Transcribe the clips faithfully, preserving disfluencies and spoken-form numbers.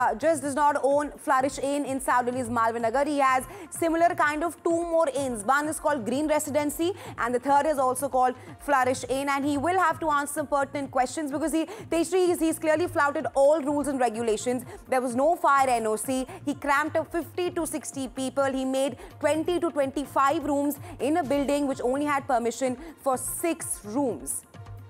Uh, just does not own Flourish Inn in South Delhi's Malviya Nagar. He has similar kind of two more inns. One is called Green Residency and the third is also called Flourish Inn. And he will have to answer some pertinent questions because he, Tejashree, he's, he's clearly flouted all rules and regulations. There was no fire N O C. He cramped up fifty to sixty people. He made twenty to twenty-five rooms in a building which only had permission for six rooms.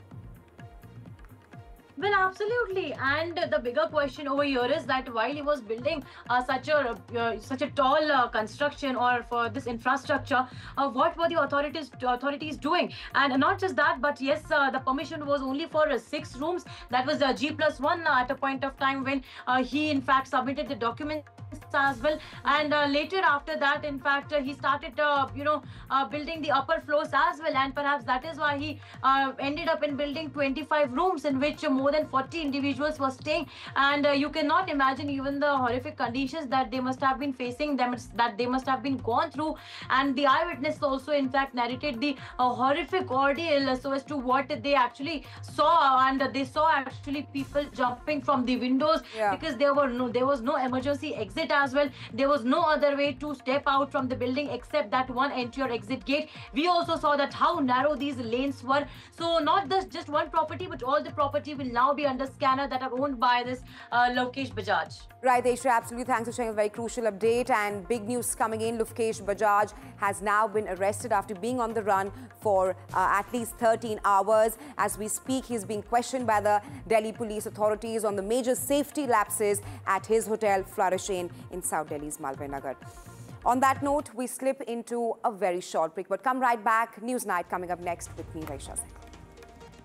Well, absolutely, and the bigger question over here is that while he was building uh, such a uh, such a tall uh, construction or for this infrastructure, uh, what were the authorities authorities doing? And not just that, but yes, uh, the permission was only for uh, six rooms. That was uh, G plus one uh, at a point of time when uh, he in fact submitted the documents as well, and uh, later after that, in fact, uh, he started uh, you know uh, building the upper floors as well, and perhaps that is why he uh, ended up in building twenty-five rooms in which uh, more than forty individuals were staying. And uh, you cannot imagine even the horrific conditions that they must have been facing, them that they must have been gone through. And the eyewitness also in fact narrated the uh, horrific ordeal uh, so as to what they actually saw, and uh, they saw actually people jumping from the windows, yeah. because there were no there was no emergency exit as well. There was no other way to step out from the building except that one entry or exit gate. We also saw that how narrow these lanes were. So not this, just one property, but all the property will now be under scanner that are owned by this uh, Lokesh Bajaj. Right, Tejashree, absolutely. Thanks for sharing a very crucial update. And big news coming in, Lokesh Bajaj has now been arrested after being on the run for uh, at least thirteen hours. As we speak, he's being questioned by the Delhi police authorities on the major safety lapses at his hotel Flourish Inn in South Delhi's Malviya Nagar. On that note, we slip into a very short break, but come right back. News Night coming up next with me, Raisha Singh.